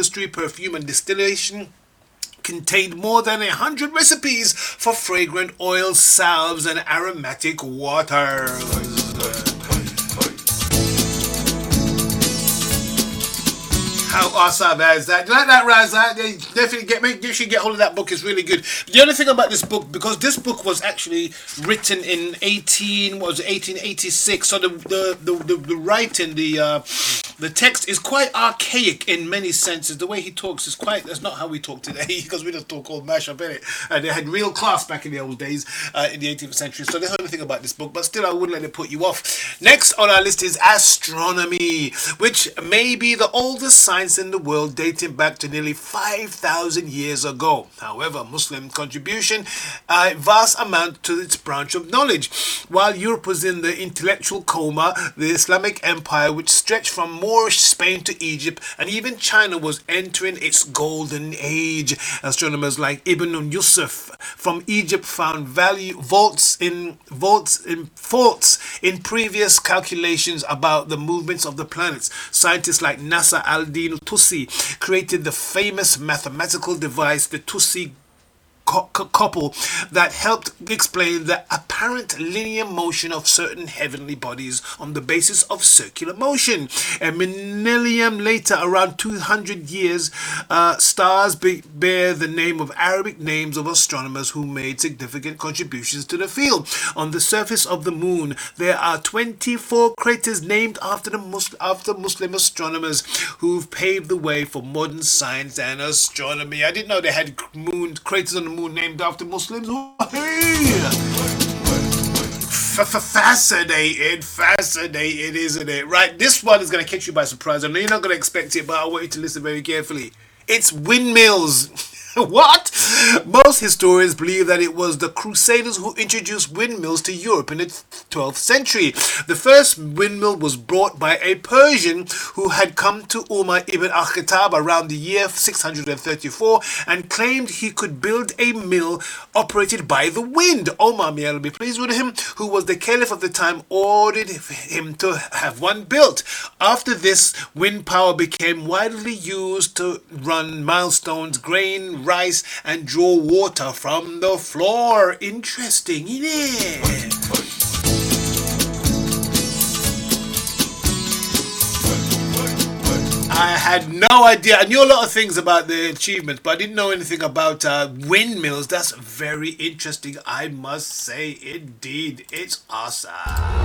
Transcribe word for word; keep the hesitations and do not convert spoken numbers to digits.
chemistry, perfume, and distillation, contained more than a hundred recipes for fragrant oils, salves, and aromatic waters. How awesome is that? Do you like that, Raza? They definitely get, make, you should get hold of that book. It's really good. The only thing about this book, because this book was actually written in eighteen, what was it, eighteen eighty-six, so the the the, the, the writing, the uh, the text is quite archaic in many senses. The way he talks is quite, that's not how we talk today, because we just talk all mash up, innit? And they had real class back in the old days, uh, in the eighteenth century. So that's the only thing about this book, but still I wouldn't let it put you off. Next on our list is astronomy, which may be the oldest science in the world, dating back to nearly five thousand years ago. However, Muslim contribution a vast amount to its branch of knowledge. While Europe was in the intellectual coma, the Islamic Empire, which stretched from Moorish Spain to Egypt, and even China, was entering its golden age. Astronomers like Ibn Yusuf from Egypt found value vaults in vaults in faults in previous calculations about the movements of the planets. Scientists like Nasser al-Din Tusi created the famous mathematical device, the Tusi couple, that helped explain the apparent linear motion of certain heavenly bodies on the basis of circular motion. A millennium later, around two hundred years, uh, stars be- bear the name of Arabic names of astronomers who made significant contributions to the field. On the surface of the moon, there are twenty-four craters named after the Mus- after Muslim astronomers who've paved the way for modern science and astronomy. I didn't know they had moon craters on the moon named after Muslims. Hey! Fascinating, fascinating, isn't it? Right, this one is going to catch you by surprise. I know you're not going to expect it, but I want you to listen very carefully. It's windmills. What? Most historians believe that it was the Crusaders who introduced windmills to Europe in the twelfth century. The first windmill was brought by a Persian who had come to Umar ibn al-Khattab around the year six hundred thirty-four and claimed he could build a mill operated by the wind. Omar, may Allah be pleased with him, who was the caliph of the time, ordered him to have one built. After this, wind power became widely used to run milestones, grain, rice, and draw water from the floor. Interesting, isn't it? I had no idea. I knew a lot of things about the achievements, but I didn't know anything about uh, windmills. That's very interesting, I must say. Indeed, it's awesome.